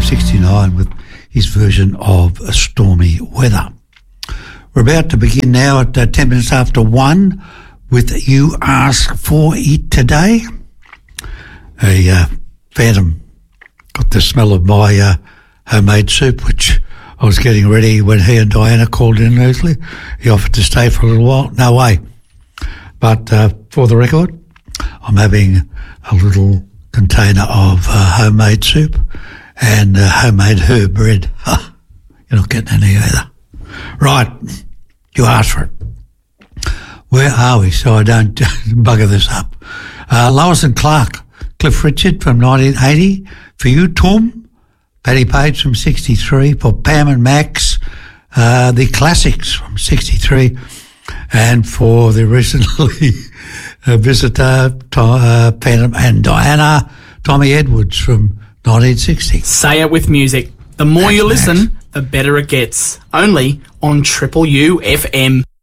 1969 with his version of Stormy Weather. We're about to begin now at 10 minutes after 1 with You Ask For It Today. A phantom got the smell of my homemade soup, which I was getting ready when he and Diana called in early. He offered to stay for a little while. No way. But for the record, I'm having a little container of homemade soup and homemade herb bread. You're not getting any either. Right, you asked for it. Where are we so I don't bugger this up? Lois and Clark, Cliff Richard from 1980. For you, Tom. Paddy Page from 63. For Pam and Max, the Classics from 63. And for the recently visitor, Phantom and Diana, Tommy Edwards from 1960. Say it with music. The more you listen, the better it gets. Only on Triple U FM.